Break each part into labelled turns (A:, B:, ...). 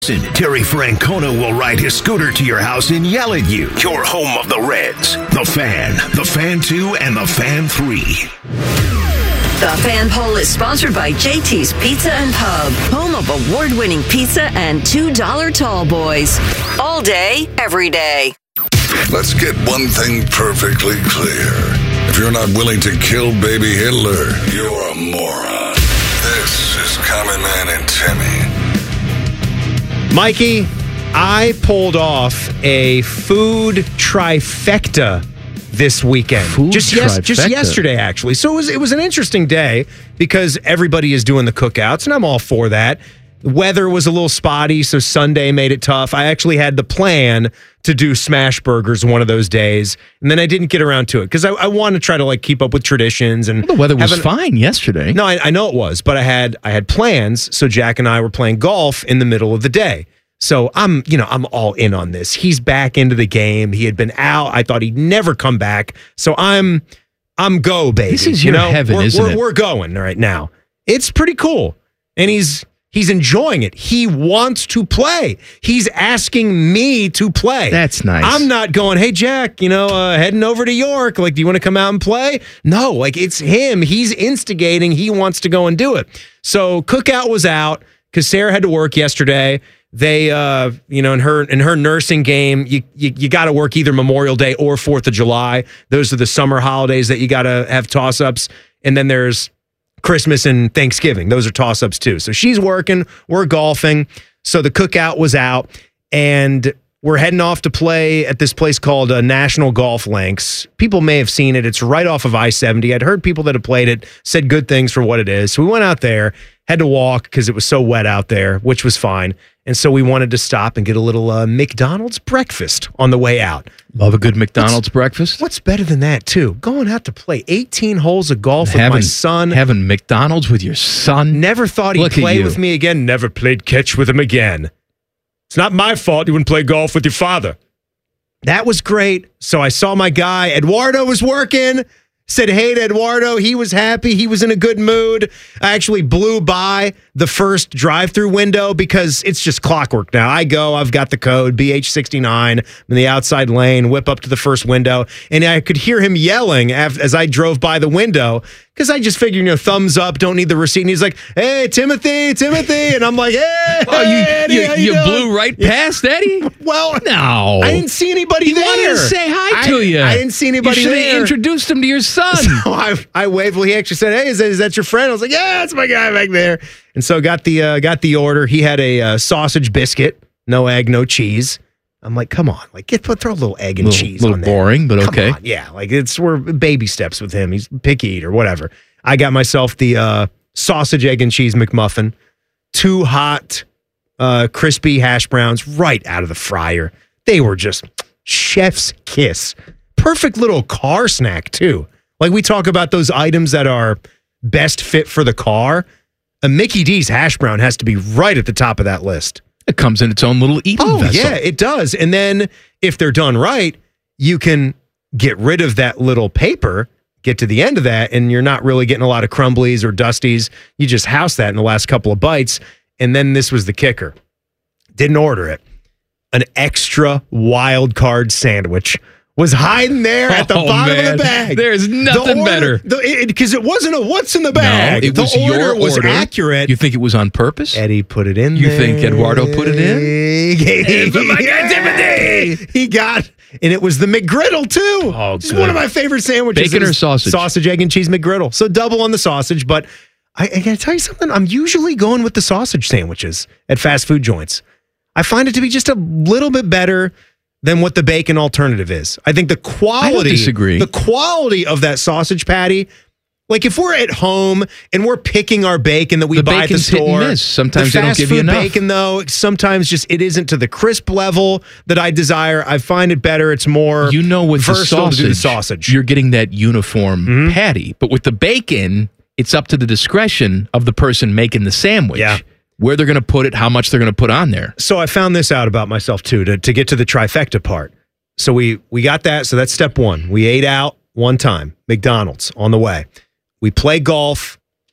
A: Terry Francona will ride his scooter to your house and yell at you. Your home of the Reds, The Fan, The Fan 2, and The Fan 3.
B: The Fan Poll is sponsored by JT's Pizza and Pub, home of award-winning pizza and $2 tall boys. All day, every day.
C: Let's get one thing perfectly clear. If you're not willing to kill baby Hitler, you're a moron. This is Common Man and Timmy.
D: Mikey, I pulled off a food trifecta this weekend. Just yesterday, actually. So it was an interesting day because everybody is doing the cookouts, and I'm all for that. The weather was a little spotty, so Sunday made it tough. I actually had the plan to do smash burgers one of those days, and then I didn't get around to it because I want to try to keep up with traditions. And
E: the weather was fine yesterday.
D: No, I know it was, but I had plans. So Jack and I were playing golf in the middle of the day. So I'm all in on this. He's back into the game. He had been out. I thought he'd never come back. So I'm go, baby.
E: This is your heaven, isn't it?
D: We're going right now. It's pretty cool, and he's enjoying it. He wants to play. He's asking me to play.
E: That's nice.
D: I'm not going, hey, Jack, heading over to York. Do you want to come out and play? No, it's him. He's instigating. He wants to go and do it. So cookout was out because Sarah had to work yesterday. They, in her nursing game, you got to work either Memorial Day or 4th of July. Those are the summer holidays that you got to have toss-ups. And then there's Christmas and Thanksgiving. Those are toss-ups too. So she's working, we're golfing. So the cookout was out, and we're heading off to play at this place called National Golf Links. People may have seen it. It's right off of I-70. I'd heard people that have played it said good things for what it is. So we went out there, had to walk because it was so wet out there, which was fine. And so we wanted to stop and get a little McDonald's breakfast on the way out.
E: Love a good McDonald's breakfast.
D: What's better than that, too? Going out to play 18 holes of golf with my son.
E: Having McDonald's with your son.
D: Never thought he'd play with me again. Never played catch with him again. It's not my fault you wouldn't play golf with your father. That was great. So I saw my guy. Eduardo was working. Said hey to Eduardo. He was happy. He was in a good mood. I actually blew by the first drive-through window because it's just clockwork now. I've got the code, BH69. I'm in the outside lane, whip up to the first window, and I could hear him yelling as I drove by the window because I just figured, thumbs up, don't need the receipt. And he's like, hey, Timothy. And I'm like, hey, Eddie,
E: you blew right past Eddie?
D: Well,
E: no.
D: I didn't see anybody there.
E: He wanted to say hi to you.
D: I didn't see anybody there.
E: You should have introduced him to your son.
D: So I waved. Well, he actually said, hey, is that your friend? I was like, yeah, that's my guy back there. And so got the order. He had a sausage biscuit, no egg, no cheese. I'm like, come on, throw a little egg and cheese on there.
E: A little boring, but okay.
D: Come on. Yeah, we're baby steps with him. He's a picky eater, whatever. I got myself the sausage, egg, and cheese McMuffin. 2 hot, crispy hash browns right out of the fryer. They were just chef's kiss. Perfect little car snack, too. We talk about those items that are best fit for the car. A Mickey D's hash brown has to be right at the top of that list.
E: It comes in its own little eating vessel.
D: Oh, yeah, it does. And then if they're done right, you can get rid of that little paper, get to the end of that, and you're not really getting a lot of crumblies or dusties. You just house that in the last couple of bites. And then this was the kicker. Didn't order it. An extra wild card sandwich was hiding there at the bottom of the bag.
E: There's nothing better.
D: Because it wasn't a what's in the bag.
E: No, it was your order.
D: Was accurate.
E: You think it was on purpose?
D: Eddie put it in
E: You
D: there.
E: think Eduardo put it in?
D: For my guy Timothy. He got, and it was the McGriddle too.
E: Oh,
D: it's one of my favorite sandwiches.
E: Bacon or sausage?
D: Sausage, egg, and cheese McGriddle. So double on the sausage, but I gotta tell you something. I'm usually going with the sausage sandwiches at fast food joints. I find it to be just a little bit better than what the bacon alternative is. I think the quality,
E: I don't disagree.
D: The quality of that sausage patty, if we're at home and we're picking our bacon that we buy at the store,
E: hit and miss. Sometimes
D: the
E: they don't give you enough.
D: Bacon, though, sometimes just it isn't to the crisp level that I desire. I find it better. It's more
E: with
D: versatile to do the sausage.
E: You're getting that uniform patty, but with the bacon, it's up to the discretion of the person making the sandwich.
D: Yeah.
E: Where they're going to put it, how much they're going to put on there.
D: So I found this out about myself, too, to get to the trifecta part. So we got that. So that's step one. We ate out one time, McDonald's on the way. We play golf.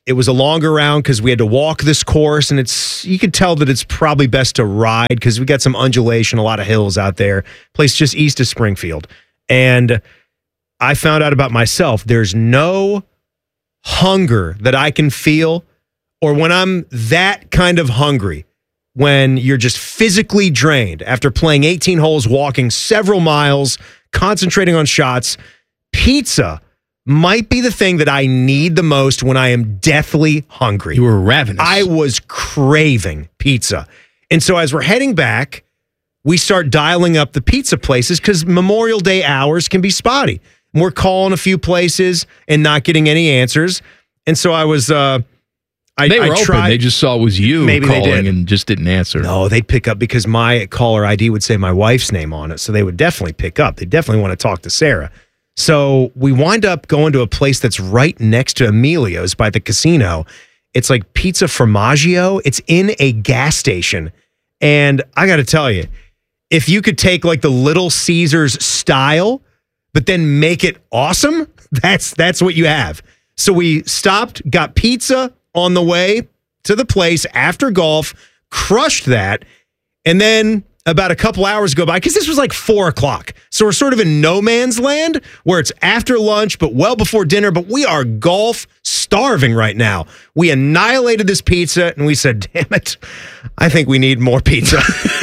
D: It was a longer round because we had to walk this course, and you could tell that it's probably best to ride because we got some undulation, a lot of hills out there. Place just east of Springfield. And I found out about myself. There's no hunger that I can feel, or when I'm that kind of hungry, when you're just physically drained after playing 18 holes, walking several miles, concentrating on shots. Pizza might be the thing that I need the most when I am deathly hungry.
E: You were ravenous.
D: I was craving pizza. And so as we're heading back, we start dialing up the pizza places because Memorial Day hours can be spotty. And we're calling a few places and not getting any answers. And so I was...
E: They were open. They just saw it was you calling and just didn't answer.
D: No, they'd pick up because my caller ID would say my wife's name on it. So they would definitely pick up. They definitely want to talk to Sarah. So we wind up going to a place that's right next to Emilio's by the casino. It's like Pizza Formaggio. It's in a gas station. And I got to tell you, if you could take like the Little Caesars style, but then make it awesome, that's what you have. So we stopped, got pizza on the way to the place after golf, crushed that, and then about a couple hours go by, because this was like 4 o'clock. So we're sort of in no man's land where it's after lunch, but well before dinner, but we are golf starving right now. We annihilated this pizza, and we said, damn it, I think we need more pizza.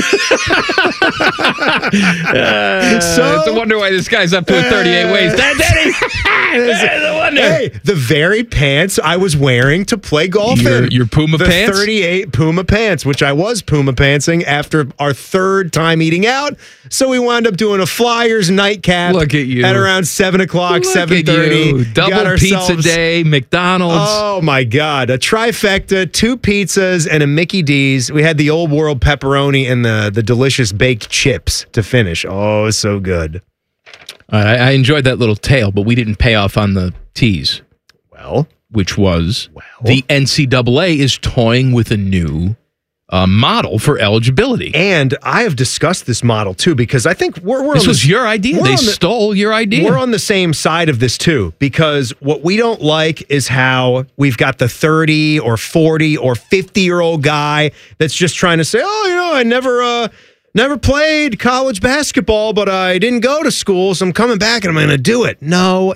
E: It's a wonder why this guy's up to it 38 ways. Daddy!
D: Hey, the very pants I was wearing to play golf in.
E: Your Puma pants?
D: The 38 Puma pants, which I was Puma pantsing after our third time eating out. So we wound up doing a Flyers nightcap.
E: Look at you.
D: At around 7 o'clock, 7:30.
E: Double pizza day, McDonald's.
D: Oh, my God. A trifecta, 2 pizzas, and a Mickey D's. We had the Old World pepperoni and the delicious baked chips to finish. Oh, so good.
E: I enjoyed that little tale, but we didn't pay off on the tease.
D: Well,
E: which was the NCAA is toying with a new model for eligibility.
D: And I have discussed this model, too, because I think
E: this was your idea. They stole your idea.
D: We're on the same side of this, too, because what we don't like is how we've got the 30 or 40 or 50-year-old guy that's just trying to say, I never played college basketball, but I didn't go to school, so I'm coming back and I'm going to do it. No.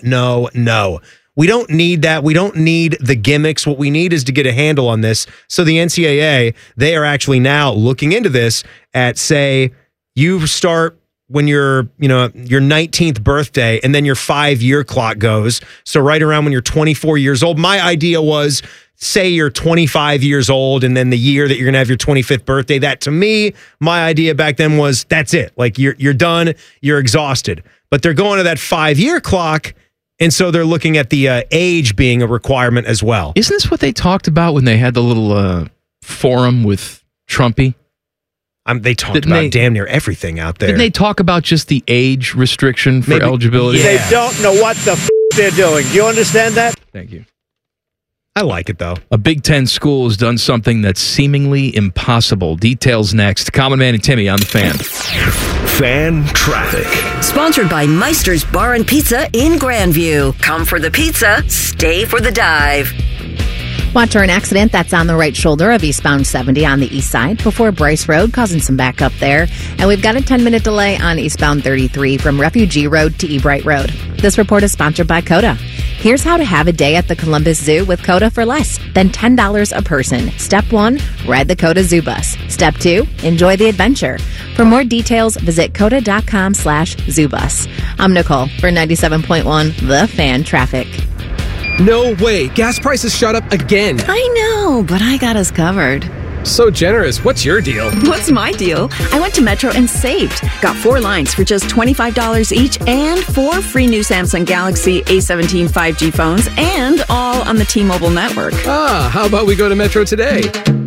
D: We don't need that. We don't need the gimmicks. What we need is to get a handle on this. So the NCAA, they are actually now looking into this at, say, you start when you're, your 19th birthday, and then your 5-year clock goes. So right around when you're 24 years old. My idea was, say you're 25 years old, and then the year that you're going to have your 25th birthday. That, to me, my idea back then was, that's it. Like, you're done. You're exhausted. But they're going to that 5-year clock, and so they're looking at the age being a requirement as well.
E: Isn't this what they talked about when they had the little forum with Trumpy?
D: They talked about damn near everything out there.
E: Didn't they talk about just the age restriction for eligibility?
F: Yeah. They don't know what the they're doing. Do you understand that?
E: Thank you.
D: I like it, though.
E: A Big Ten school has done something that's seemingly impossible. Details next. Common Man and Timmy on the Fan.
A: Fan Traffic.
B: Sponsored by Meister's Bar and Pizza in Grandview. Come for the pizza, stay for the dive.
G: Watch for an accident that's on the right shoulder of eastbound 70 on the east side before Bryce Road, causing some backup there. And we've got a 10-minute delay on eastbound 33 from Refugee Road to Ebright Road. This report is sponsored by Coda. Here's how to have a day at the Columbus Zoo with Coda for less than $10 a person. Step 1, ride the Coda Zoo Bus. Step 2, enjoy the adventure. For more details, visit coda.com/zoobus. I'm Nicole for 97.1 The Fan Traffic.
H: No way. Gas prices shot up again.
I: I know, but I got us covered.
H: So generous. What's your deal?
I: What's my deal? I went to Metro and saved. Got 4 lines for just $25 each and 4 free new Samsung Galaxy A17 5G phones, and all on the T-Mobile network.
H: How about we go to Metro today?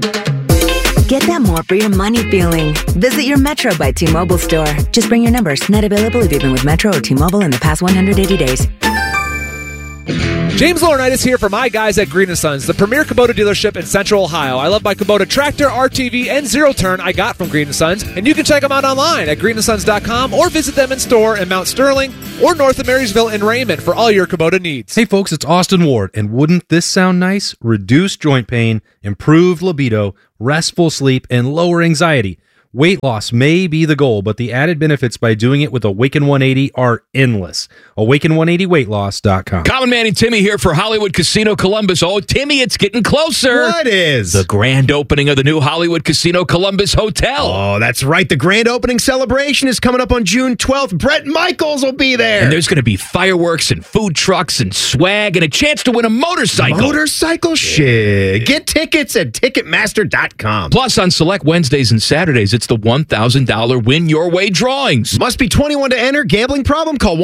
J: Get that more for your money feeling. Visit your Metro by T-Mobile store. Just bring your numbers. Not available if you've been with Metro or T-Mobile in the past 180 days.
H: James Laurinaitis here for my guys at Green & Sons, the premier Kubota dealership in Central Ohio. I love my Kubota tractor, RTV, and zero-turn I got from Green & Sons, and you can check them out online at greensons.com or visit them in store in Mount Sterling or north of Marysville in Raymond for all your Kubota needs.
K: Hey folks, it's Austin Ward, and wouldn't this sound nice? Reduced joint pain, improved libido, restful sleep, and lower anxiety. Weight loss may be the goal, but the added benefits by doing it with Awaken 180 are endless. Awaken180weightloss.com.
E: Common Man and Timmy here for Hollywood Casino Columbus. Oh, Timmy, it's getting closer.
D: What is?
E: The grand opening of the new Hollywood Casino Columbus Hotel.
D: Oh, that's right. The grand opening celebration is coming up on June 12th. Brett Michaels will be there.
E: And there's going to be fireworks and food trucks and swag and a chance to win a motorcycle.
D: Motorcycle shit. Get tickets at Ticketmaster.com.
E: Plus, on select Wednesdays and Saturdays, it's the $1,000 Win Your Way drawings.
D: Must be 21 to enter. Gambling problem? Call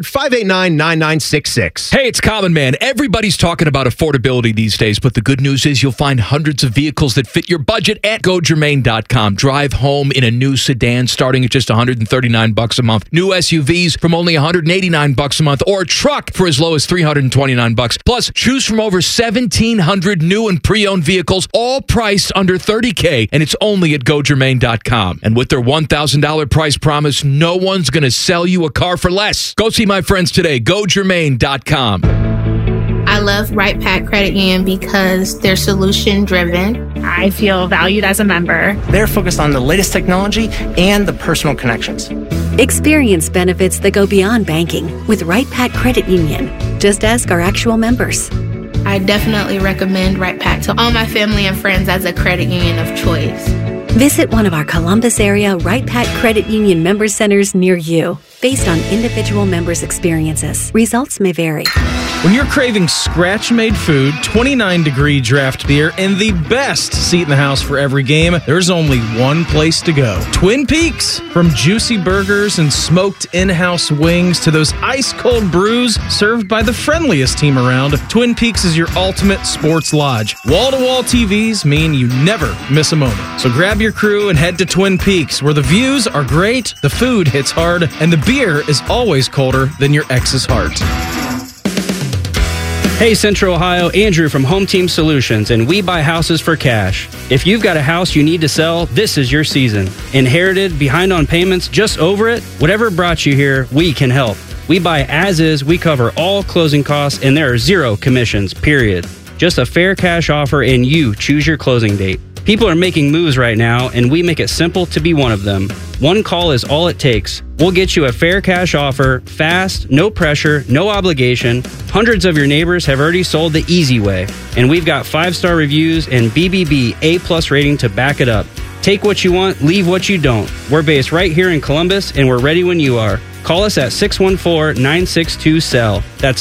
D: 1-800-589-9966.
E: Hey, it's Common Man. Everybody's talking about affordability these days, but the good news is you'll find hundreds of vehicles that fit your budget at GoGermain.com. Drive home in a new sedan starting at just $139 a month. New SUVs from only $189 a month, or a truck for as low as $329. Plus, choose from over 1,700 new and pre-owned vehicles, all priced under $30K, and it's only at GoGermain.com. And with their $1,000 price promise, no one's going to sell you a car for less. Go see my friends today. GoGermain.com.
L: I love Right Pack Credit Union because they're solution driven.
M: I feel valued as a member. They're focused on the latest technology and the personal connections.
N: Experience benefits that go beyond banking with Right Pack Credit Union. Just ask our actual members.
L: I definitely recommend Right Pack to all my family and friends as a credit union of choice.
N: Visit one of our Columbus area Right Pack Credit Union member centers near you. Based on individual members' experiences, results may vary.
O: When you're craving scratch-made food, 29-degree draft beer, and the best seat in the house for every game, there's only one place to go. Twin Peaks. From juicy burgers and smoked in-house wings to those ice-cold brews served by the friendliest team around, Twin Peaks is your ultimate sports lodge. Wall-to-wall TVs mean you never miss a moment. So grab your crew and head to Twin Peaks, where the views are great, the food hits hard, and the beer is always colder than your ex's heart.
P: Hey Central Ohio, Andrew from Home Team Solutions, and we buy houses for cash. If you've got a house you need to sell, this is your season. Inherited, behind on payments, just over it? Whatever brought you here, we can help. We buy as is, we cover all closing costs, and there are zero commissions, period. Just a fair cash offer and you choose your closing date. People are making moves right now, and we make it simple to be one of them. One call is all it takes. We'll get you a fair cash offer, fast, no pressure, no obligation. Hundreds of your neighbors have already sold the easy way, and we've got 5-star reviews and BBB A+ rating to back it up. Take what you want, leave what you don't. We're based right here in Columbus, and we're ready when you are. Call us at 614-962-SELL. That's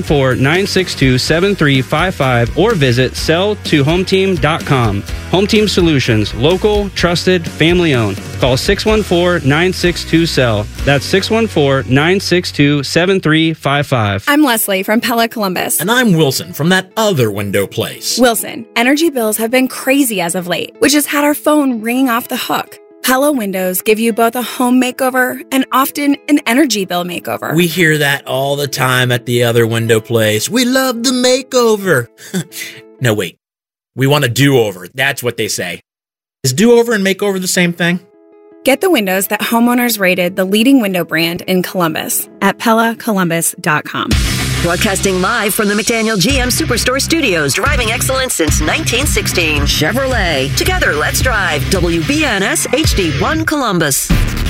P: 614-962-7355, or visit selltohometeam.com. Home Team Solutions, local, trusted, family owned. Call 614-962-SELL. That's 614-962-7355.
Q: I'm Leslie from Pella Columbus.
R: And I'm Wilson from that other window place.
Q: Wilson, energy bills have been crazy as of late, which has had our phone ringing off the hook. Pella Windows give you both a home makeover and often an energy bill makeover.
R: We hear that all the time at the other window place. We love the makeover. No, wait. We want a do-over. That's what they say. Is do-over and makeover the same thing?
Q: Get the windows that homeowners rated the leading window brand in Columbus at PellaColumbus.com.
B: Broadcasting live from the McDaniel GM Superstore Studios, driving excellence since 1916. Chevrolet. Together, let's drive. WBNS HD1 Columbus.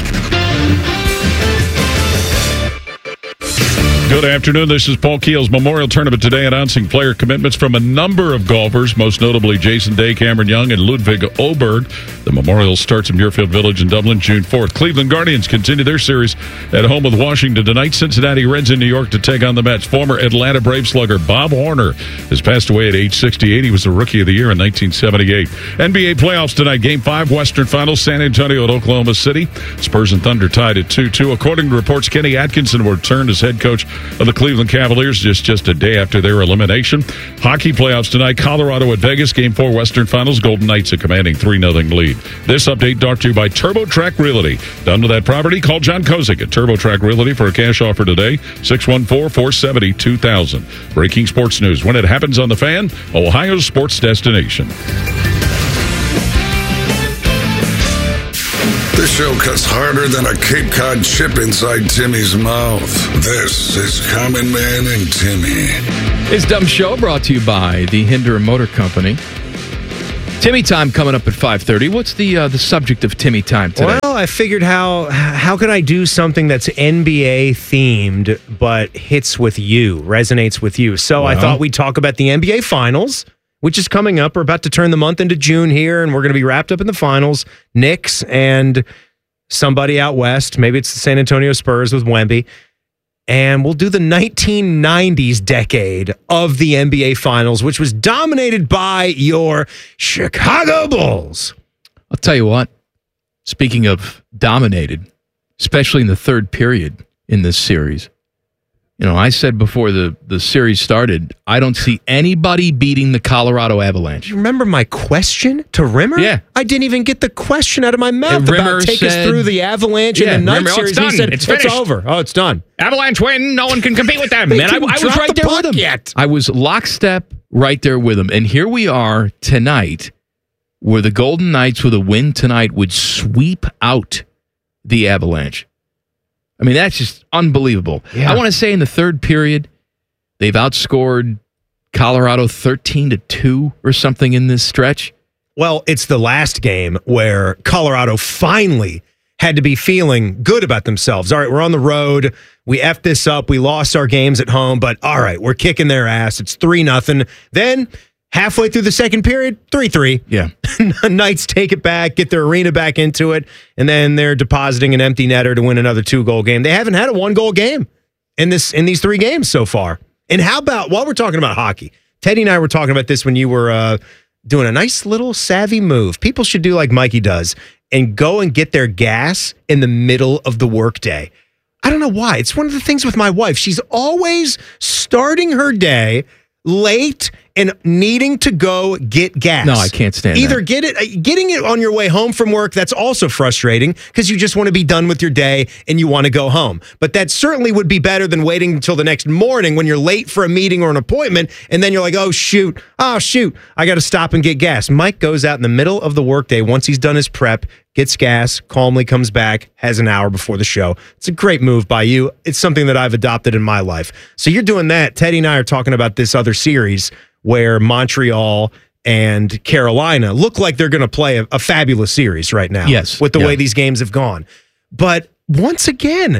S: Good afternoon. This is Paul Keel's Memorial Tournament today, announcing player commitments from a number of golfers, most notably Jason Day, Cameron Young, and Ludwig Oberg. The Memorial starts in Muirfield Village in Dublin June 4th. Cleveland Guardians continue their series at home with Washington tonight. Cincinnati Reds in New York to take on the Mets. Former Atlanta Braves slugger Bob Horner has passed away at age 68. He was the Rookie of the Year in 1978. NBA playoffs tonight. Game 5, Western Finals, San Antonio at Oklahoma City. Spurs and Thunder tied at 2-2. According to reports, Kenny Atkinson will return as head coach of the Cleveland Cavaliers just a day after their elimination. Hockey playoffs tonight. Colorado at Vegas. Game 4 Western Finals. Golden Knights a commanding 3-0 lead. This update brought to you by TurboTrack Realty. Done with that property? Call John Kozik at TurboTrack Realty for a cash offer today. 614-470-2000. Breaking sports news. When it happens on The Fan, Ohio's sports destination.
C: This show cuts harder than a Cape Cod chip inside Timmy's mouth. This is Common Man and Timmy.
E: This dumb show brought to you by the Hinder Motor Company. Timmy time coming up at 5:30. What's the subject of Timmy time today?
D: Well, I figured how can I do something that's NBA themed but hits with you, resonates with you. So I thought we'd talk about the NBA Finals, which is coming up. We're about to turn the month into June here, and we're going to be wrapped up in the finals. Knicks and somebody out west. Maybe it's the San Antonio Spurs with Wemby. And we'll do the 1990s decade of the NBA Finals, which was dominated by your Chicago Bulls.
E: I'll tell you what, speaking of dominated, especially in the third period in this series, you know, I said before the series started, I don't see anybody beating the Colorado Avalanche.
D: You remember my question to Rimmer?
E: Yeah.
D: I didn't even get the question out of my mouth
E: Rimmer
D: about take us
E: said-
D: through the Avalanche
E: Yeah,
D: and the night
E: Rimmer,
D: series.
E: it's done.
D: He said,
E: It's finished.
D: over. Oh, it's done.
E: Avalanche win. No one can compete with them.
D: He
E: And I
D: didn't
E: was
D: drop
E: right
D: the
E: there with
D: puck
E: them.
D: yet.
E: I was lockstep right there with them. And here we are tonight, where the Golden Knights with a win tonight would sweep out the Avalanche. I mean, that's just unbelievable.
D: Yeah.
E: I want to say in the third period, they've outscored Colorado 13-2 or something in this stretch.
D: Well, it's the last game where Colorado finally had to be feeling good about themselves. All right, we're on the road. We effed this up. We lost our games at home, but all right, we're kicking their ass. It's 3-0. Then halfway through the second period, 3-3.
E: Yeah.
D: Knights take it back, get their arena back into it, and then they're depositing an empty netter to win another 2-goal game. They haven't had a 1-goal game in these 3 games so far. And how about, while we're talking about hockey, Teddy and I were talking about this when you were doing a nice little savvy move. People should do like Mikey does and go and get their gas in the middle of the workday. I don't know why. It's one of the things with my wife. She's always starting her day late and needing to go get gas.
E: No, I can't stand
D: Either
E: that.
D: getting it on your way home from work, that's also frustrating because you just want to be done with your day and you want to go home. But that certainly would be better than waiting until the next morning when you're late for a meeting or an appointment and then you're like, oh shoot, I got to stop and get gas. Mike goes out in the middle of the workday once he's done his prep, gets gas, calmly comes back, has an hour before the show. It's a great move by you. It's something that I've adopted in my life. So you're doing that. Teddy and I are talking about this other series where Montreal and Carolina look like they're going to play a fabulous series right now.
E: Yes.
D: With the way these games have gone. But once again,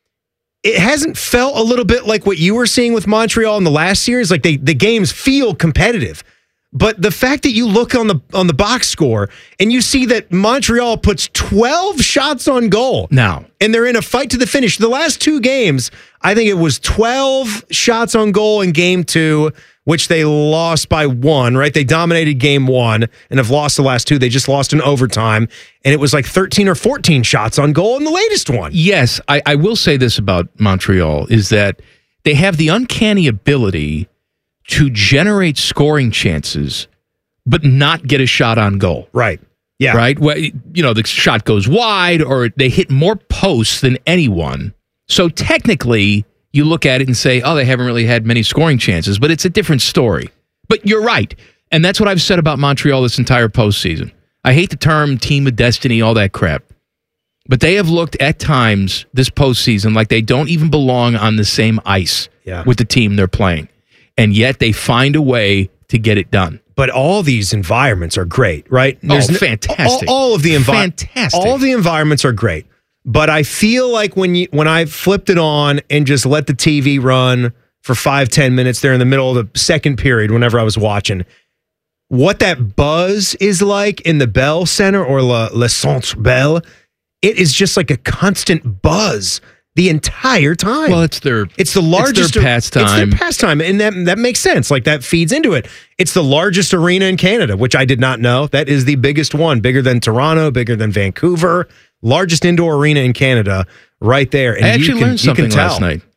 D: it hasn't felt a little bit like what you were seeing with Montreal in the last series. Like the games feel competitive. But the fact that you look on the box score and you see that Montreal puts 12 shots on goal.
E: Now.
D: And they're in a fight to the finish. The last 2 games, I think it was 12 shots on goal in game 2, which they lost by 1, right? They dominated game 1 and have lost the last 2. They just lost in overtime. And it was like 13 or 14 shots on goal in the latest one.
E: Yes, I will say this about Montreal is that they have the uncanny ability to generate scoring chances, but not get a shot on goal.
D: Right. Yeah.
E: Right? Well, you know, the shot goes wide or they hit more posts than anyone. So technically, you look at it and say, oh, they haven't really had many scoring chances, but it's a different story. But you're right. And that's what I've said about Montreal this entire postseason. I hate the term team of destiny, all that crap. But they have looked at times this postseason like they don't even belong on the same ice with the team they're playing. And yet they find a way to get it done.
D: But all these environments are great, right?
E: Fantastic.
D: All of the
E: Fantastic.
D: All of the environments are great. But I feel like when I flipped it on and just let the TV run for 5-10 minutes there in the middle of the second period, whenever I was watching, what that buzz is like in the Bell Center or Le Centre Bell, it is just like a constant buzz the entire time.
E: Well, it's the largest pastime.
D: It's their pastime, and that makes sense. Like that feeds into it. It's the largest arena in Canada, which I did not know. That is the biggest one, bigger than Toronto, bigger than Vancouver, largest indoor arena in Canada, right there. And
E: I actually learned something last night.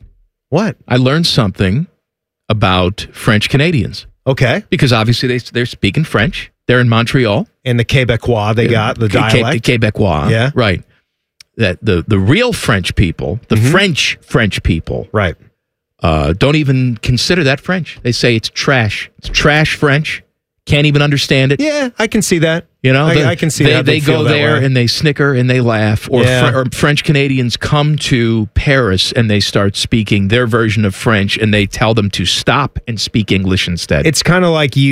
D: What?
E: I learned something about French Canadians.
D: Okay.
E: Because obviously they're speaking French. They're in Montreal.
D: And the Quebecois, they got the dialect.
E: Quebecois.
D: Yeah.
E: Right. That the real French people, the French people,
D: right,
E: don't even consider that French. They say it's trash. It's trash French. Can't even understand it.
D: Yeah, I can see that.
E: You know,
D: I can see that.
E: They go there and they snicker and they laugh. Or, or French Canadians come to Paris and they start speaking their version of French and they tell them to stop and speak English instead.
D: It's kind of like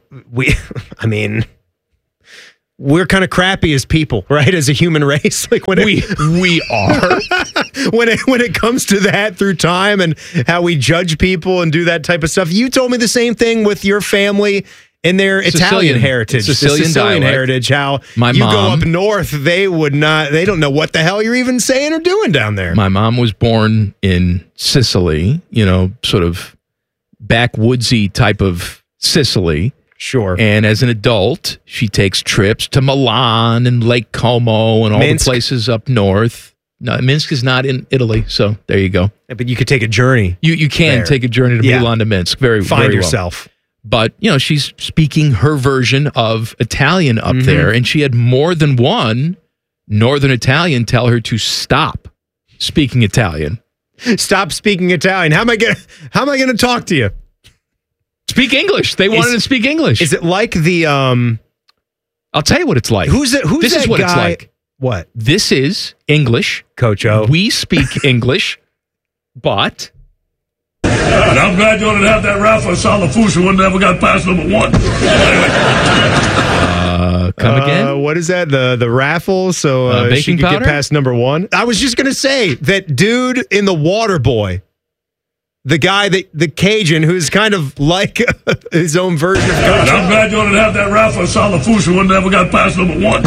D: we're kind of crappy as people, right? As a human race, like when
E: we are
D: when it comes to that through time and how we judge people and do that type of stuff. You told me the same thing with your family and their Italian heritage,
E: Sicilian
D: heritage. How
E: my
D: you
E: mom,
D: go up north, they don't know what the hell you're even saying or doing down there.
E: My mom was born in Sicily, sort of backwoodsy type of Sicily.
D: Sure.
E: And as an adult, she takes trips to Milan and Lake Como and all
D: Minsk.
E: the places up north. No, Minsk is not in Italy, so there you go.
D: Yeah, but you could take a journey.
E: You can take a journey to Milan to Minsk. Find
D: very yourself.
E: Well. But, she's speaking her version of Italian up there, and she had more than one Northern Italian tell her to stop speaking Italian.
D: Stop speaking Italian. How am I going to talk to you?
E: Speak English. They wanted to speak English.
D: Is it like the
E: I'll tell you what it's like.
D: This
E: is what it's like.
D: What?
E: This is English.
D: Coach O.
E: We speak English, but
T: and I'm glad you didn't have that Rafa Salafusa one never got past number 1.
E: Come again?
D: What is that? The raffle? So she could get past number 1. I was just gonna say that dude in The Water Boy. The guy, the Cajun, who's kind of like his own version of Coach.
T: I'm glad you didn't have that Rafa Salafusa one never got past number 1.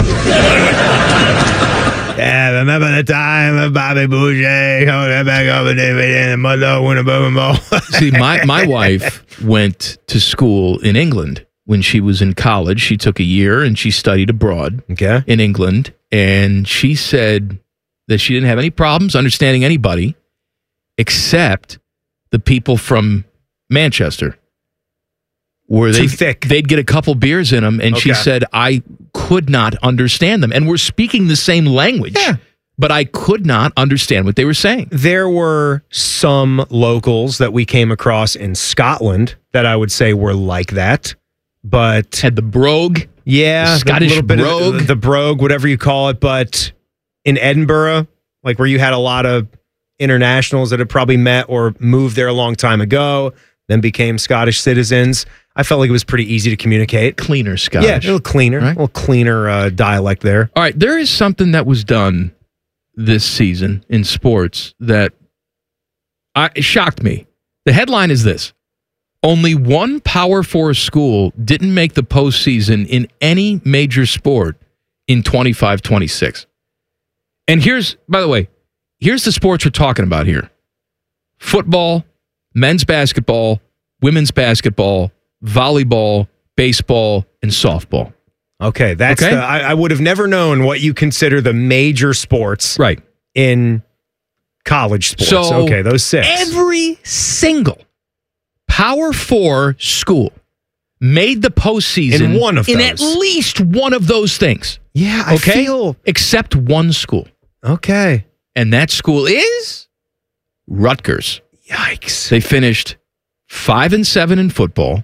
D: Yeah, remember the time of Bobby Boucher coming back over David and Mother Winnaboom.
E: See, my wife went to school in England when she was in college. She took a year and she studied abroad in England. And she said that she didn't have any problems understanding anybody except the people from Manchester, where they'd get a couple beers in them, and she said, I could not understand them. And we're speaking the same language, but I could not understand what they were saying.
D: There were some locals that we came across in Scotland that I would say were like that, but
E: had the brogue.
D: Yeah,
E: the Scottish brogue.
D: The brogue, whatever you call it. But in Edinburgh, like where you had a lot of internationals that had probably met or moved there a long time ago, then became Scottish citizens. I felt like it was pretty easy to communicate.
E: Cleaner Scottish.
D: Yeah, a little cleaner, right? A little cleaner dialect there.
E: All right, there is something that was done this season in sports that shocked me. The headline is this: only one Power 4 school didn't make the postseason in any major sport in 25-26. And here's, by the way, here's the sports we're talking about here: football, men's basketball, women's basketball, volleyball, baseball, and softball.
D: Okay, that's I would have never known what you consider the major sports in college sports.
E: So
D: those 6.
E: Every single Power 4 school made the postseason in at least one of those things.
D: Yeah, I feel...
E: Except one school.
D: Okay.
E: And that school is Rutgers.
D: Yikes.
E: They finished 5-7 in football,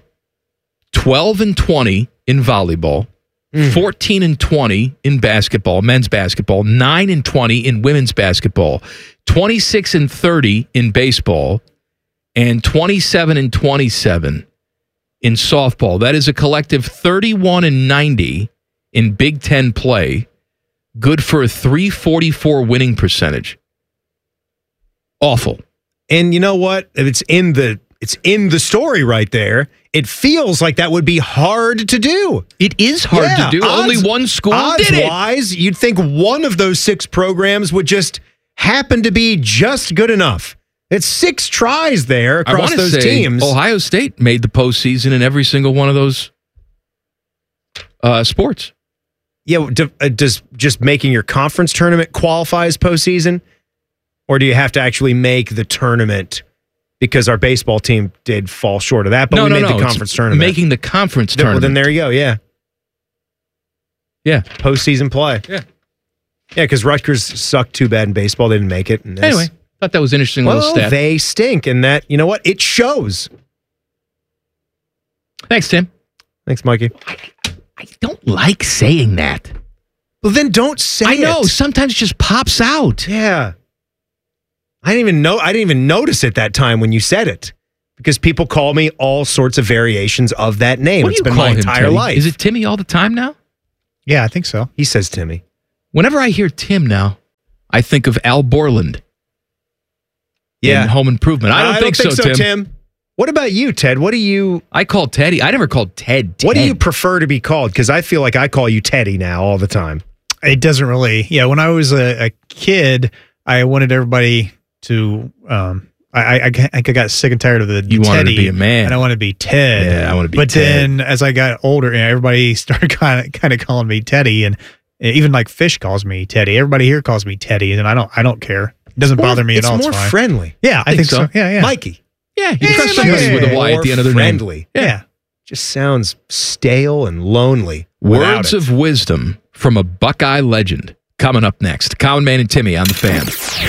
E: 12-20 in volleyball, 14-20 in basketball, men's basketball, 9-20 in women's basketball, 26-30 in baseball, and 27-27 in softball. That is a collective 31-90 in Big Ten play. Good for a .344 winning percentage. Awful.
D: And you know what? It's in the story right there. It feels like that would be hard to do.
E: It is hard to do. Only one school did it.
D: Odds-wise, you'd think one of those 6 programs would just happen to be just good enough. It's 6 tries there across those teams.
E: Ohio State made the postseason in every single one of those sports.
D: Yeah, does just making your conference tournament qualify as postseason? Or do you have to actually make the tournament because our baseball team did fall short of that, but we made the conference tournament.
E: Making the conference tournament.
D: Well, then there you go, yeah.
E: Yeah.
D: Postseason play.
E: Yeah.
D: Yeah, because Rutgers sucked too bad in baseball. They didn't make it. And
E: anyway, thought that was an interesting little stat.
D: They stink, and that, you know what? It shows.
E: Thanks, Tim.
D: Thanks, Mikey.
E: I don't like saying that.
D: Well, then don't say it.
E: I know. Sometimes it just pops out.
D: Yeah. I didn't even notice it that time when you said it, because people call me all sorts of variations of that name.
E: What do you
D: been
E: call
D: my
E: him,
D: entire
E: Timmy?
D: life.
E: Is it Timmy all the time now?
F: Yeah, I think so.
D: He says Timmy.
E: Whenever I hear Tim now, I think of Al Borland.
D: Yeah.
E: In Home Improvement. I don't think so, Tim.
D: What about you, Ted? What do you...
E: I call Teddy. I never called Ted.
D: What do you prefer to be called? Because I feel like I call you Teddy now all the time.
F: It doesn't really. Yeah, when I was a kid, I wanted everybody to... I got sick and tired of the
E: You
F: Teddy,
E: wanted to be a man.
F: and I want to be Ted.
E: Yeah, I want to be
F: But
E: Ted.
F: then as I got older, everybody started kind of calling me Teddy, and even like Fish calls me Teddy. Everybody here calls me Teddy, and I don't care. It doesn't bother me at all.
D: It's more
F: fine.
D: friendly.
F: Yeah, I think so. Yeah.
D: Mikey.
E: Yeah, you trust somebody with a Y at the end of their
D: friendly.
E: name.
F: Yeah.
D: Just sounds stale and lonely. without
E: Words
D: it.
E: of wisdom from a Buckeye legend. Coming up next. Common Man and Timmy on the Fan.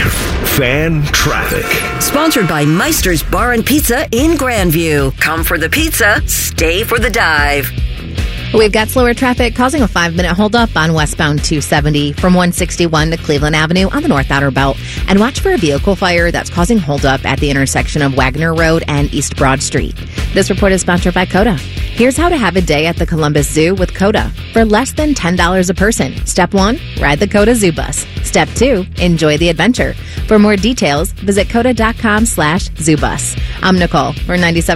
A: Fan traffic.
B: Sponsored by Meister's Bar and Pizza in Grandview. Come for the pizza, stay for the dive.
G: We've got slower traffic causing a 5-minute holdup on westbound 270 from 161 to Cleveland Avenue on the North Outer Belt. And watch for a vehicle fire that's causing holdup at the intersection of Wagner Road and East Broad Street. This report is sponsored by Coda. Here's how to have a day at the Columbus Zoo with Coda for less than $10 a person. Step 1, ride the Coda Zoo Bus. Step 2, enjoy the adventure. For more details, visit coda.com/zoobus. I'm Nicole for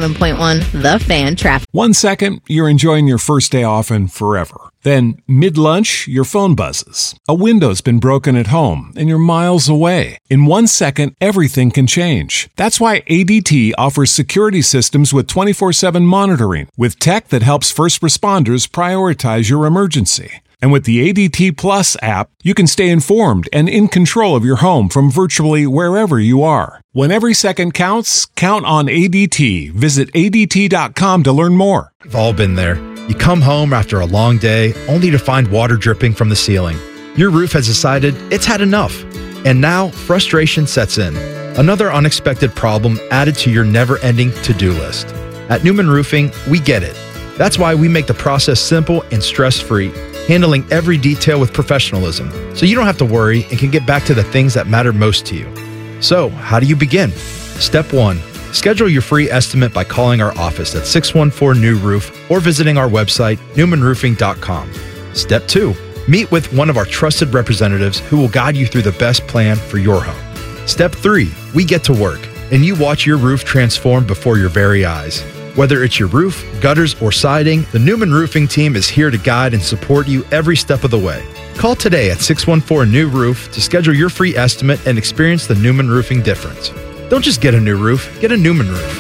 G: 97.1 The Fan Traffic.
U: 1 second, you're enjoying your first day off and forever. Then, mid-lunch, your phone buzzes. A window's been broken at home and you're miles away. In 1 second, everything can change. That's why ADT offers security systems with 24/7 monitoring, with tech that helps first responders prioritize your emergency. And with the ADT Plus app, you can stay informed and in control of your home from virtually wherever you are. When every second counts, count on ADT. Visit ADT.com to learn more.
V: We've all been there. You come home after a long day, only to find water dripping from the ceiling. Your roof has decided it's had enough. And now, frustration sets in. Another unexpected problem added to your never-ending to-do list. At Newman Roofing, we get it. That's why we make the process simple and stress-free, handling every detail with professionalism, so you don't have to worry and can get back to the things that matter most to you. So, how do you begin? Step 1. Schedule your free estimate by calling our office at 614-NEW-ROOF or visiting our website, newmanroofing.com. Step 2. Meet with one of our trusted representatives who will guide you through the best plan for your home. Step 3. We get to work, and you watch your roof transform before your very eyes. Whether it's your roof, gutters, or siding, the Newman Roofing team is here to guide and support you every step of the way. Call today at 614-NEW-ROOF to schedule your free estimate and experience the Newman Roofing difference. Don't just get a new roof, get a Newman roof.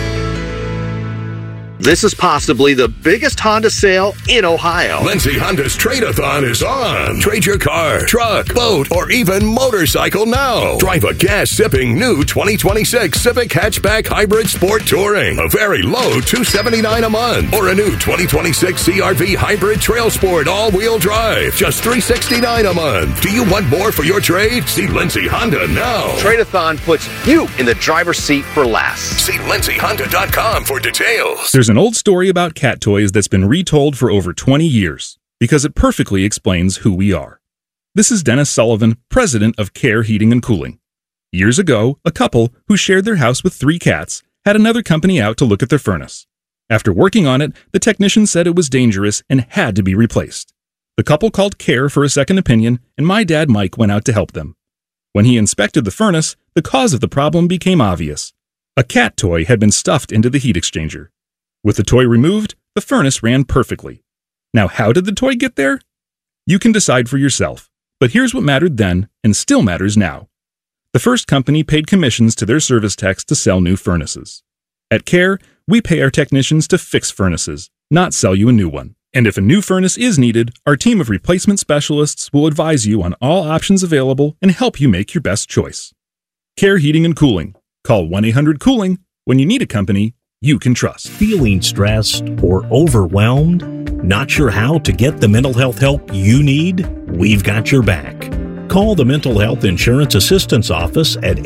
W: This is possibly the biggest Honda sale in Ohio.
A: Lindsay Honda's Trade-A-Thon is on. Trade your car, truck, boat, or even motorcycle now. Drive a gas-sipping new 2026 Civic Hatchback Hybrid Sport Touring. A very low $279 a month. Or a new 2026 CR-V Hybrid Trail Sport All-Wheel Drive. Just $369 a month. Do you want more for your trade? See Lindsay Honda now.
W: Trade-A-Thon puts you in the driver's seat for less.
A: See lindsayhonda.com for details.
X: There's an old story about cat toys that's been retold for over 20 years because it perfectly explains who we are. This is Dennis Sullivan, president of Care Heating and Cooling. Years ago, a couple who shared their house with 3 cats had another company out to look at their furnace. After working on it, the technician said it was dangerous and had to be replaced. The couple called Care for a second opinion, and my dad Mike went out to help them. When he inspected the furnace, the cause of the problem became obvious. A cat toy had been stuffed into the heat exchanger. With the toy removed, the furnace ran perfectly. Now, how did the toy get there? You can decide for yourself, but here's what mattered then and still matters now. The first company paid commissions to their service techs to sell new furnaces. At Care, we pay our technicians to fix furnaces, not sell you a new one. And if a new furnace is needed, our team of replacement specialists will advise you on all options available and help you make your best choice. Care Heating and Cooling. Call 1-800-COOLING when you need a company you can trust.
H: Feeling stressed or overwhelmed? Not sure how to get the mental health help you need? We've got your back. Call the Mental Health Insurance Assistance Office at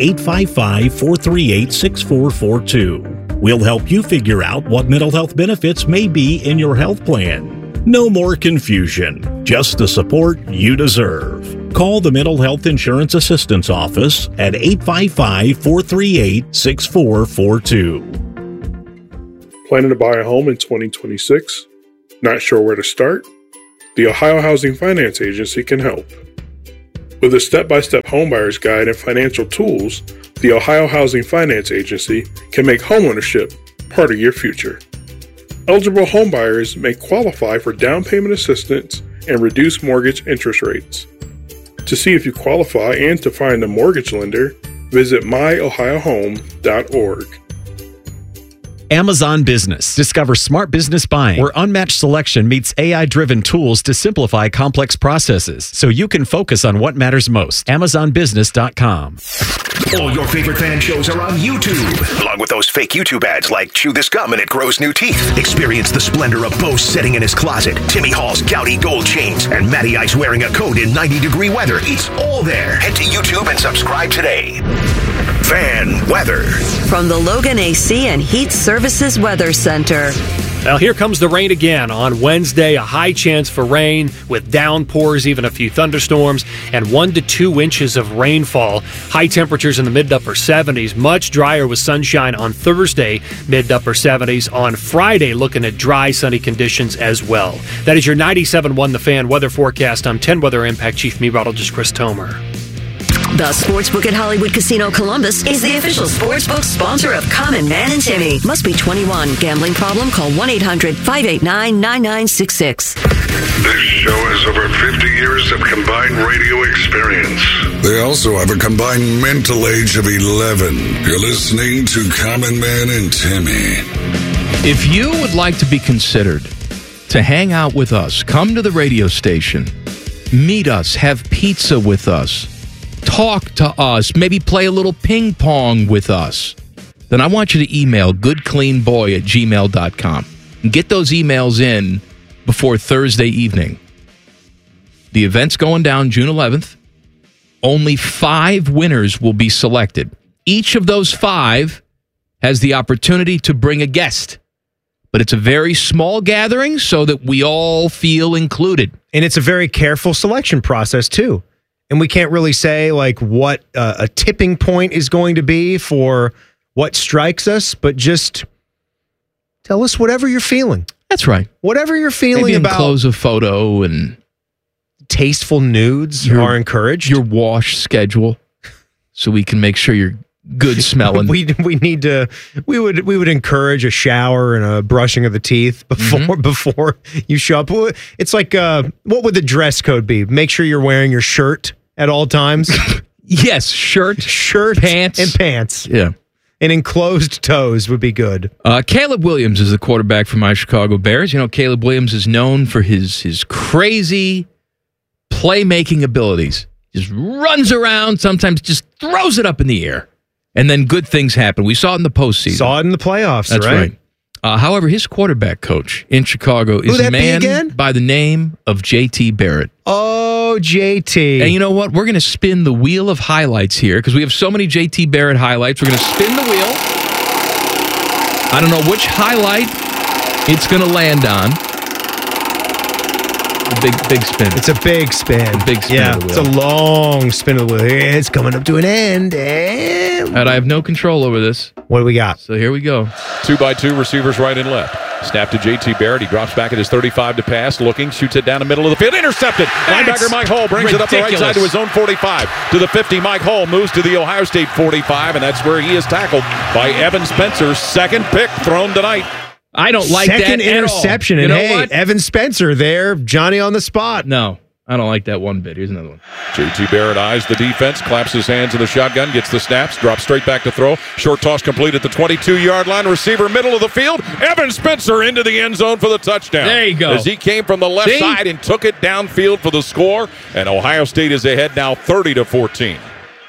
H: 855-438-6442. We'll help you figure out what mental health benefits may be in your health plan. No more confusion, just the support you deserve. Call the Mental Health Insurance Assistance Office at 855-438-6442.
I: Planning to buy a home in 2026? Not sure where to start? The Ohio Housing Finance Agency can help. With a step-by-step homebuyer's guide and financial tools, the Ohio Housing Finance Agency can make homeownership part of your future. Eligible homebuyers may qualify for down payment assistance and reduced mortgage interest rates. To see if you qualify and to find a mortgage lender, visit myohiohome.org.
J: Amazon Business. Discover smart business buying, where unmatched selection meets AI-driven tools to simplify complex processes, so you can focus on what matters most. AmazonBusiness.com.
A: All your favorite fan shows are on YouTube, along with those fake YouTube ads like Chew This Gum and It Grows New Teeth. Experience the splendor of Bo sitting in his closet, Timmy Hall's gouty gold chains, and Matty Ice wearing a coat in 90-degree weather. It's all there. Head to YouTube and subscribe today. Fan weather.
B: From the Logan AC and Heat Services Weather Center.
K: Well, here comes the rain again. On Wednesday, a high chance for rain with downpours, even a few thunderstorms, and 1 to 2 inches of rainfall. High temperatures in the mid to upper 70s. Much drier with sunshine on Thursday, mid to upper 70s. On Friday, looking at dry, sunny conditions as well. That is your 97.1 The Fan weather forecast. I'm 10 Weather Impact Chief Meteorologist Chris Tomer.
B: The Sportsbook at Hollywood Casino Columbus is the official sportsbook sponsor of Common Man and Timmy. Must be 21. Gambling problem? Call 1-800-589-9966.
C: This show has over 50 years of combined radio experience. They also have a combined mental age of 11. You're listening to Common Man and Timmy.
E: If you would like to be considered to hang out with us, come to the radio station, meet us, have pizza with us, talk to us, maybe play a little ping pong with us, then I want you to email goodcleanboy@gmail.com and get those emails in before Thursday evening. The event's going down June 11th. Only 5 winners will be selected. Each of those 5 has the opportunity to bring a guest. But it's a very small gathering so that we all feel included.
D: And it's a very careful selection process, too. And we can't really say like what a tipping point is going to be for what strikes us, but just tell us whatever you're feeling.
E: That's right.
D: Whatever you're feeling
E: maybe
D: about.
E: Enclose a photo and
D: tasteful nudes are encouraged.
E: Your wash schedule, so we can make sure you're good smelling.
D: we need to. We would encourage a shower and a brushing of the teeth before you show up. It's like what would the dress code be? Make sure you're wearing your shirt at all times.
E: Yes, shirt,
D: pants, and pants.
E: Yeah.
D: And enclosed toes would be good.
E: Caleb Williams is the quarterback for my Chicago Bears. You know, Caleb Williams is known for his crazy playmaking abilities. Just runs around, sometimes just throws it up in the air. And then good things happen. We saw it in the postseason.
D: Saw it in the playoffs,
E: That's right. However, his quarterback coach in Chicago is a man by the name of JT Barrett.
D: Oh, JT.
E: And you know what? We're going to spin the wheel of highlights here because we have so many JT Barrett highlights. We're going to spin the wheel. I don't know which highlight it's going to land on. Big spin.
D: It's a big spin.
E: Big spin
D: yeah,
E: of the
D: wheel. It's a long spin of the wheel. It's coming up to an end.
E: And I have no control over this.
D: What do we got?
E: So here we go.
Y: 2x2 receivers right and left. Snap to JT Barrett. He drops back at his 35 to pass. Looking, shoots it down the middle of the field. Intercepted. Linebacker Mike Hull brings it up the right side to his own 45. To the 50, Mike Hull moves to the Ohio State 45, and that's where he is tackled by Evan Spencer. Second pick thrown tonight.
E: I don't like that
D: Second interception.
E: At all.
D: And
E: you know
D: hey,
E: what?
D: Evan Spencer there, Johnny on the spot.
E: No, I don't like that one bit. Here's another one.
Y: JT Barrett eyes the defense, claps his hands in the shotgun, gets the snaps, drops straight back to throw. Short toss complete at the 22-yard line. Receiver middle of the field. Evan Spencer into the end zone for the touchdown.
E: There you go.
Y: As he came from the left side and took it downfield for the score. And Ohio State is ahead now 30-14.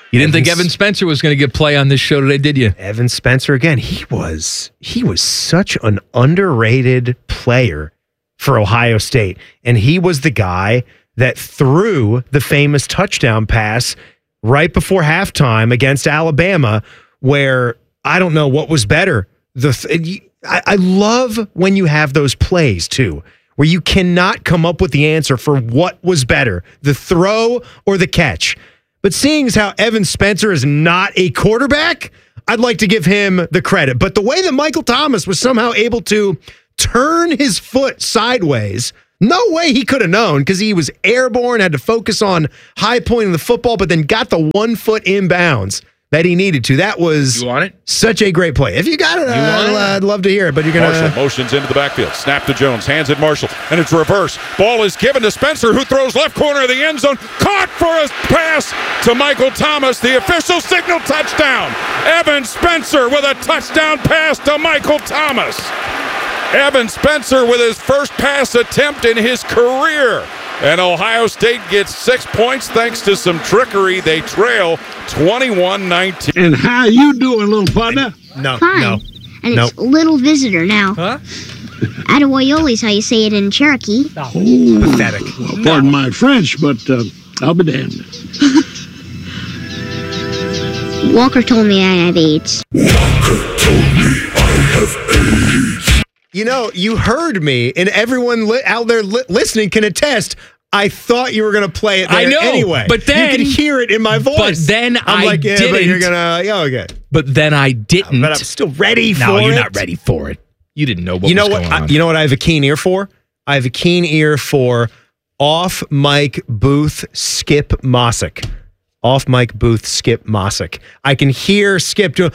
E: You didn't think Evan Spencer was going to get play on this show today, did you?
D: Evan Spencer again. He was such an underrated player for Ohio State, and he was the guy that threw the famous touchdown pass right before halftime against Alabama, where I don't know what was better. I love when you have those plays too, where you cannot come up with the answer for what was better, the throw or the catch. But seeing as how Evan Spencer is not a quarterback, I'd like to give him the credit. But the way that Michael Thomas was somehow able to turn his foot sideways, no way he could have known, because he was airborne, had to focus on high pointing the football, but then got the 1 foot inbounds that he needed to. That was such a great play. If you got it, I'd love to hear it. But you're going to...
Y: Marshall motions into the backfield. Snap to Jones. Hands it Marshall. And it's reverse. Ball is given to Spencer, who throws left corner of the end zone. Caught for a pass to Michael Thomas. The official signal touchdown. Evan Spencer with a touchdown pass to Michael Thomas. Evan Spencer with his first pass attempt in his career. And Ohio State gets 6 points thanks to some trickery. They trail 21-19.
L: And how you doing, little partner?
D: No,
M: Fine.
D: no.
M: And it's little visitor now.
L: Huh?
M: Attaboyoli's how you say it in Cherokee.
L: Oh, pathetic. Well, pardon my French, but I'll be damned.
M: Walker told me I have AIDS.
D: You know, you heard me, and everyone out there listening can attest. I thought you were going to play it there
E: I know,
D: anyway.
E: but then...
D: You could hear it in my voice.
E: But then
D: I'm like, yeah,
E: didn't.
D: but you're going to... Yeah, okay.
E: But then I didn't.
D: But I'm still ready for it.
E: No, you're not ready for it. You didn't know what was going on.
D: You know what I have a keen ear for? I have a keen ear for off-mic Booth Skip Mossick. Off-mic Booth Skip Mossick. I can hear Skip doing...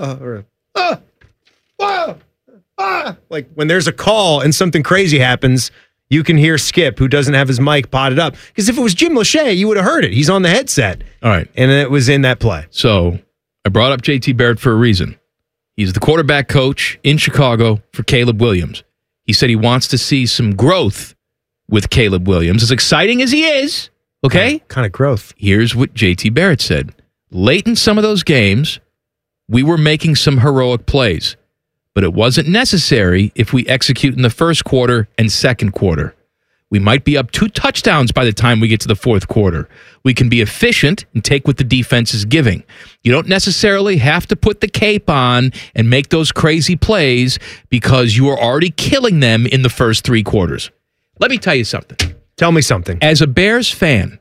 D: Like when there's a call and something crazy happens, you can hear Skip, who doesn't have his mic potted up. Because if it was Jim Lachey, you would have heard it. He's on the headset.
E: All right.
D: And it was in that play.
E: So I brought up JT Barrett for a reason. He's the quarterback coach in Chicago for Caleb Williams. He said he wants to see some growth with Caleb Williams. As exciting as he is, okay?
D: What kind of growth?
E: Here's what JT Barrett said. Late in some of those games, we were making some heroic plays. But it wasn't necessary if we execute in the first quarter and second quarter. We might be up 2 touchdowns by the time we get to the fourth quarter. We can be efficient and take what the defense is giving. You don't necessarily have to put the cape on and make those crazy plays because you are already killing them in the first 3 quarters. Let me tell you something.
D: Tell me something.
E: As a Bears fan,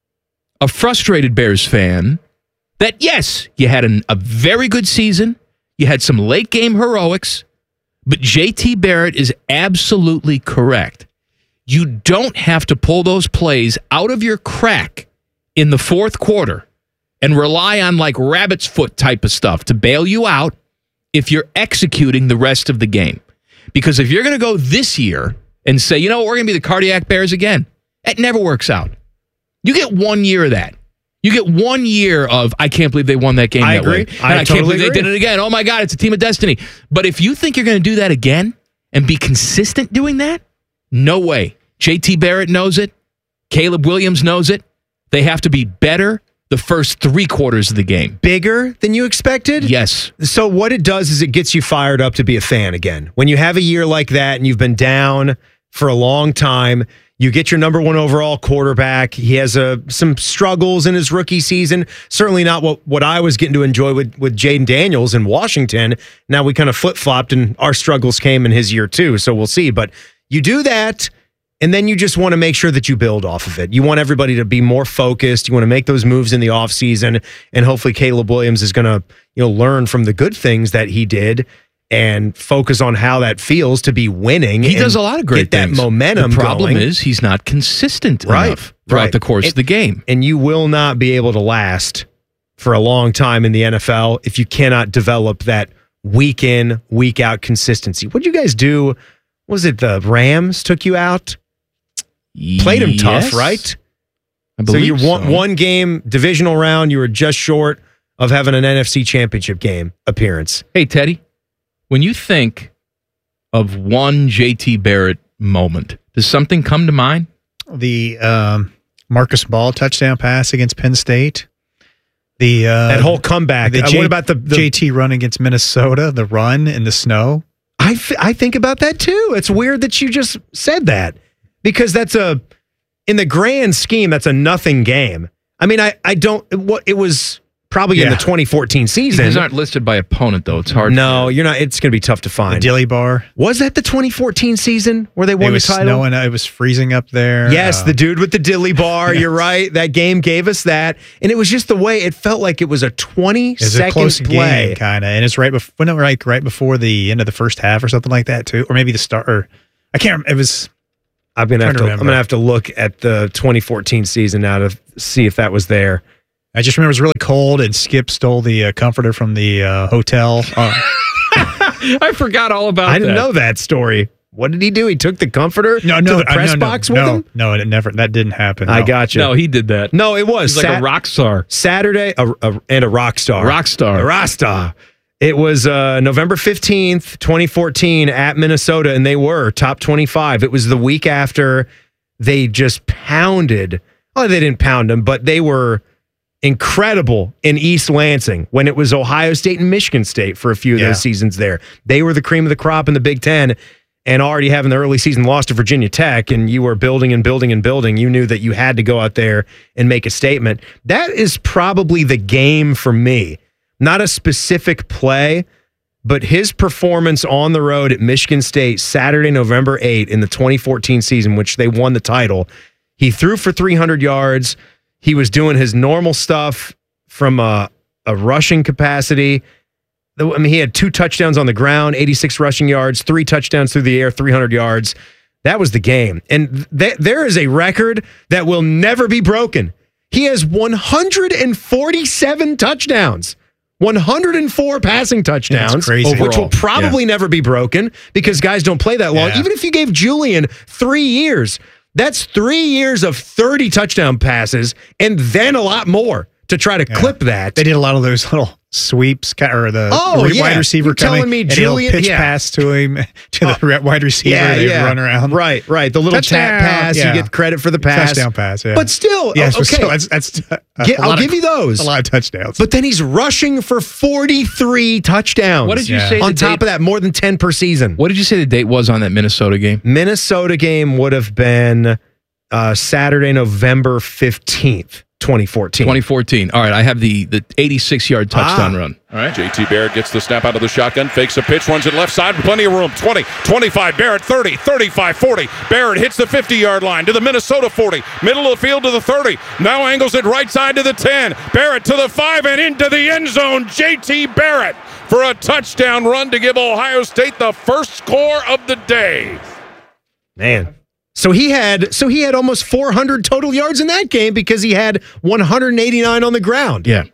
E: a frustrated Bears fan, that yes, you had a very good season. You had some late game heroics, but JT Barrett is absolutely correct. You don't have to pull those plays out of your crack in the fourth quarter and rely on like rabbit's foot type of stuff to bail you out if you're executing the rest of the game. Because if you're going to go this year and say, you know, we're going to be the cardiac Bears again, that never works out. You get 1 year of that. You get 1 year of, I can't believe they won that game that way. And I can't believe they did it again. Oh, my God, it's a team of destiny. But if you think you're going to do that again and be consistent doing that, no way. JT Barrett knows it. Caleb Williams knows it. They have to be better the first 3 quarters of the game.
D: Bigger than you expected?
E: Yes.
D: So what it does is it gets you fired up to be a fan again. When you have a year like that and you've been down for a long time, you get your number 1 overall quarterback. He has some struggles in his rookie season. Certainly not what I was getting to enjoy with Jaden Daniels in Washington. Now we kind of flip-flopped and our struggles came in his year too, so we'll see. But you do that, and then you just want to make sure that you build off of it. You want everybody to be more focused. You want to make those moves in the offseason, and hopefully Caleb Williams is going to learn from the good things that he did and focus on how that feels to be winning.
E: He does a lot of great things.
D: That momentum.
E: The problem
D: going.
E: Is he's not consistent enough throughout the course of the game.
D: And you will not be able to last for a long time in the NFL if you cannot develop that week in, week out consistency. What'd you guys do? Was it the Rams took you out? Played them tough, right?
E: I believe
D: so. One game, divisional round, you were just short of having an NFC championship game appearance.
E: Hey, Teddy. When you think of one JT Barrett moment, does something come to mind?
F: The Marcus Ball touchdown pass against Penn State.
D: That whole comeback. What about the
F: JT run against Minnesota, the run in the snow?
D: I think about that too. It's weird that you just said that because that's in the grand scheme, that's a nothing game. I mean, it was probably in the 2014 season.
E: These aren't listed by opponent, though. It's hard.
D: No, you're not. It's going to be tough to find.
F: The Dilly Bar.
D: Was that the 2014 season where they won the title?
F: Snowing, it was freezing up there.
D: Yes, the dude with the Dilly Bar. Yes. You're right. That game gave us that. And it was just the way it felt like it was a 20-second play.
F: Kind of. And it's right before the end of the first half or something like that, too. Or maybe the start. Or I can't remember. It was...
D: I'm going to have to look at the 2014 season now to see if that was there.
F: I just remember it was really cold, and Skip stole the comforter from the hotel.
E: I forgot all about that.
D: I didn't know that story. What did he do? He took the comforter to the press box with him?
F: No, that didn't happen.
D: I got you.
E: No, he did that.
D: No, it was.
E: He's like a rock star.
D: Saturday, and a rock star.
E: Rock star.
D: A rock star. It was November 15th, 2014 at Minnesota, and they were top 25. It was the week after they just pounded. Oh, they didn't pound them, but they were incredible in East Lansing when it was Ohio State and Michigan State for a few of those seasons there. They were the cream of the crop in the Big Ten, and already having the early season loss to Virginia Tech, and you were building and building and building. You knew that you had to go out there and make a statement. That is probably the game for me. Not a specific play, but his performance on the road at Michigan State Saturday, November 8 in the 2014 season, which they won the title. He threw for 300 yards. He was doing his normal stuff from a rushing capacity. I mean, he had 2 touchdowns on the ground, 86 rushing yards, 3 touchdowns through the air, 300 yards. That was the game. And there is a record that will never be broken. He has 147 touchdowns. 104 passing touchdowns, which will probably never be broken because guys don't play that long. Yeah. Even if you gave Julian 3 years, that's 3 years of 30 touchdown passes and then a lot more to try to clip that.
F: They did a lot of those little sweeps or the wide receiver
D: You're
F: coming
D: telling me
F: and
D: Julian,
F: he'll pitch pass to him to the wide receiver and they run around.
D: Right. The little tap pass, you get credit for the pass.
F: Touchdown pass, yeah.
D: But still, okay. I'll give you those.
F: A lot of touchdowns.
D: But then he's rushing for 43 touchdowns.
E: What did you say?
D: On top of that, more than 10 per season.
E: What did you say the date was on that Minnesota game?
D: Minnesota game would have been Saturday, November 15th. 2014.
E: All right, I have the 86-yard touchdown run.
Y: All right, JT Barrett gets the snap out of the shotgun, fakes a pitch, runs it left side, plenty of room. 20, 25, Barrett 30, 35, 40. Barrett hits the 50-yard line to the Minnesota 40, middle of the field to the 30. Now angles it right side to the 10. Barrett to the 5 and into the end zone. JT Barrett for a touchdown run to give Ohio State the first score of the day.
D: Man. So he had almost 400 total yards in that game because he had 189 on the ground.
E: Yeah.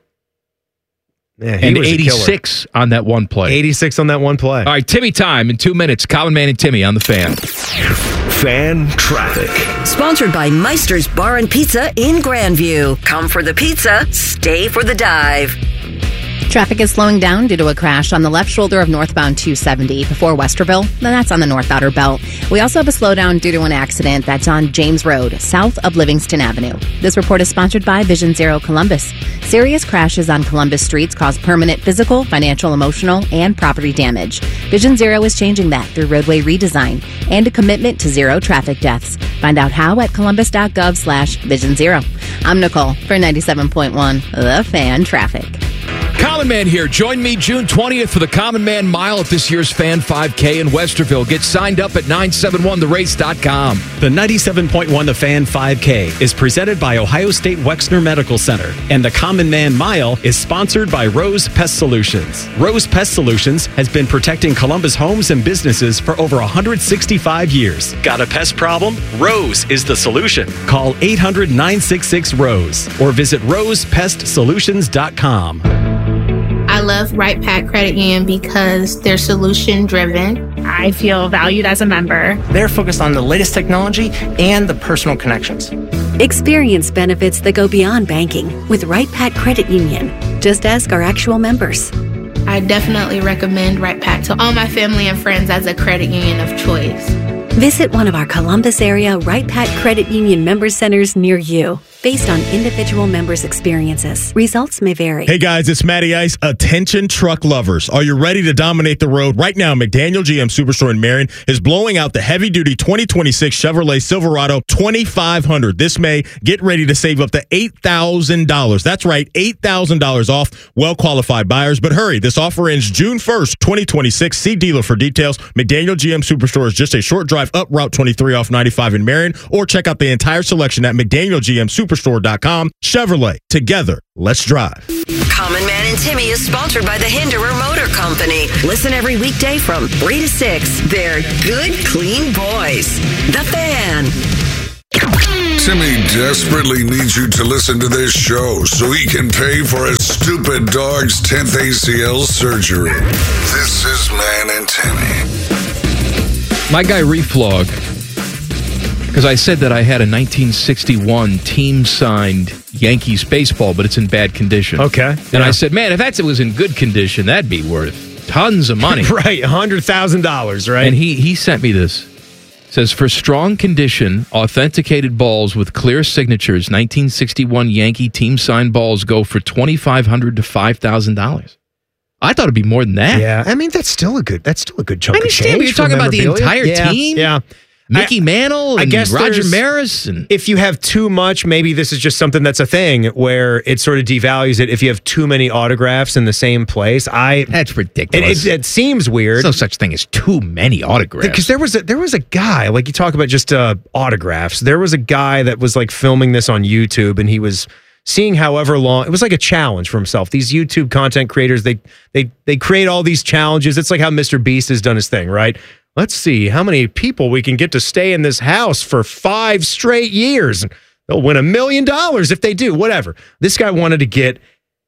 D: He
E: was 86 on that one play.
D: 86 on that one play.
E: All right, Timmy time in 2 minutes. Common Man and Timmy on the Fan.
A: Fan traffic.
B: Sponsored by Meister's Bar and Pizza in Grandview. Come for the pizza, stay for the dive.
G: Traffic is slowing down due to a crash on the left shoulder of northbound 270 before Westerville. Then that's on the North Outer Belt. We also have a slowdown due to an accident that's on James Road, south of Livingston Avenue. This report is sponsored by Vision Zero Columbus. Serious crashes on Columbus streets cause permanent physical, financial, emotional, and property damage. Vision Zero is changing that through roadway redesign and a commitment to zero traffic deaths. Find out how at columbus.gov/Vision Zero. I'm Nicole for 97.1 The Fan Traffic.
E: Common Man here. Join me June 20th for the Common Man Mile at this year's Fan 5K in Westerville. Get signed up at 971therace.com.
J: The 97.1 The Fan 5K is presented by Ohio State Wexner Medical Center, and the Common Man Mile is sponsored by Rose Pest Solutions. Rose Pest Solutions has been protecting Columbus homes and businesses for over 165 years. Got a pest problem? Rose is the solution. Call 800-966-ROSE or visit rosepestsolutions.com.
N: I love Right Pack Credit Union because they're solution driven.
O: I feel valued as a member. They're focused on the latest technology and the personal connections.
P: Experience benefits that go beyond banking with Right Pack Credit Union. Just ask our actual members.
N: I definitely recommend Right Pack to all my family and friends as a credit union of choice.
P: Visit one of our Columbus area Right Pack Credit Union member centers near you. based on individual members' experiences. Results may vary.
Q: Hey guys, it's Matty Ice. Attention truck lovers. Are you ready to dominate the road? Right now, McDaniel GM Superstore in Marion is blowing out the heavy-duty 2026 Chevrolet Silverado 2500 this May. Get ready to save up to $8,000. That's right, $8,000 off well-qualified buyers. But hurry, this offer ends June 1st, 2026. See dealer for details. McDaniel GM Superstore is just a short drive up Route 23 off 95 in Marion, or check out the entire selection at McDanielGMSuperstore.com. Chevrolet, together, let's drive.
B: Common Man and Timmy is sponsored by the Hinderer Motor Company. Listen every weekday from 3 to 6. They're good, clean boys. The Fan.
C: Timmy desperately needs you to listen to this show so he can pay for his stupid dog's 10th ACL surgery. This is Man and Timmy.
E: My guy Reflog, because I said that I had a 1961 team-signed Yankees baseball, but it's in bad condition.
D: Okay.
E: And I said, man, if it was in good condition, that'd be worth tons of money.
D: Right, $100,000, right?
E: And he sent me this. It says, for strong condition, authenticated balls with clear signatures, 1961 Yankee team-signed balls go for $2,500 to $5,000. I thought it'd be more than that.
D: Yeah, I mean, that's still a good chunk of change.
E: I understand, but you're talking about the entire team?
D: Yeah.
E: Mickey Mantle and Roger Maris. And
D: if you have too much, maybe this is just something that's a thing where it sort of devalues it if you have too many autographs in the same place.
E: That's ridiculous.
D: It seems weird.
E: There's no such thing as too many autographs.
D: Because there was a guy, like you talk about just autographs. There was a guy that was like filming this on YouTube, and he was seeing however long. It was like a challenge for himself. These YouTube content creators, they create all these challenges. It's like how Mr. Beast has done his thing, right? Let's see how many people we can get to stay in this house for 5 straight years. They'll win $1 million if they do, whatever. This guy wanted to get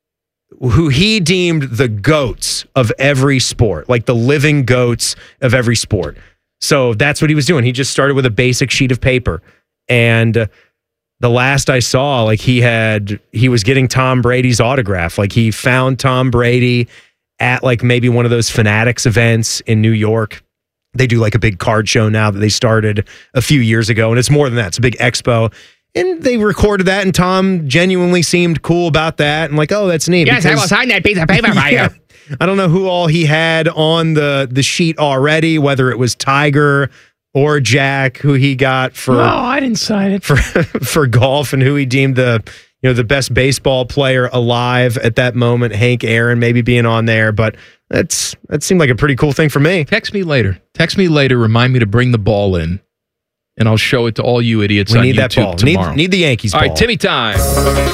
D: who he deemed the goats of every sport, like the living goats of every sport. So that's what he was doing. He just started with a basic sheet of paper. And the last I saw, like he was getting Tom Brady's autograph. Like he found Tom Brady at like maybe one of those Fanatics events in New York. They do like a big card show now that they started a few years ago, and it's more than that. It's a big expo. And they recorded that, and Tom genuinely seemed cool about that and like, oh, that's neat.
E: Yes, I will sign that piece of paper for you.
D: I don't know who all he had on the sheet already, whether it was Tiger or Jack, who he got for.
E: No, I didn't sign it
D: for golf, and who he deemed the best baseball player alive at that moment, Hank Aaron, maybe being on there, but. That seemed like a pretty cool thing for me.
E: Text me later. Remind me to bring the ball in, and I'll show it to all you idiots on YouTube
D: that ball.
E: tomorrow.
D: Need the Yankees ball.
E: All right, Timmy time.